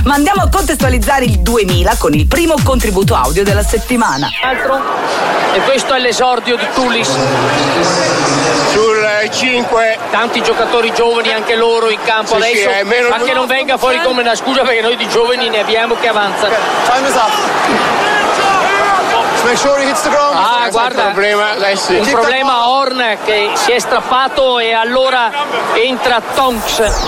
Ma andiamo a contestualizzare il 2000 con il primo contributo audio della settimana. E questo è l'esordio di Tulis. Sul 5. Tanti giocatori giovani, anche loro in campo adesso. Sì, ma che non venga fuori come una scusa, perché noi di giovani ne abbiamo che avanzano. Time is up. Make sure he hits the ground. Ah, guarda, un problema a Horn che si è strappato e allora entra Tonks.